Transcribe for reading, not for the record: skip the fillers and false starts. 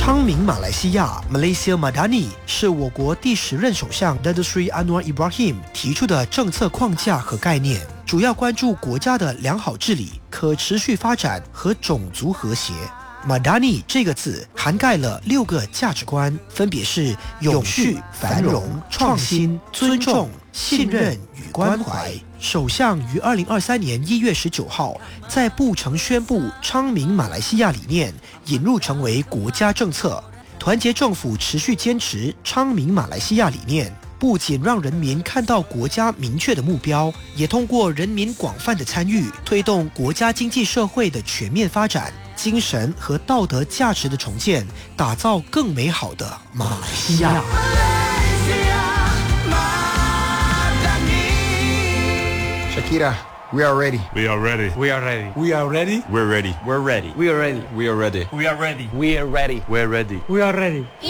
昌明马来西亚 Malaysia Madani 是我国第10任首相 Datuk Seri Anwar Ibrahim 提出的政策框架和概念，主要关注国家的良好治理、可持续发展和种族和谐。Madani 这个字涵盖了6个价值观，分别是永续、繁荣、创新、尊重、信任与关怀。首相于2023年1月19号在布城宣布昌明马来西亚理念引入成为国家政策，团结政府持续坚持昌明马来西亚理念，不仅让人民看到国家明确的目标，也通过人民广泛的参与，推动国家经济社会的全面发展，精神和道德价值的重建，打造更美好的马来西亚。 Shakira, we are ready. We are ready. We are ready. We are ready. We're ready. We're ready. We are ready. We are ready. We are ready. We are ready. We're ready. We are ready.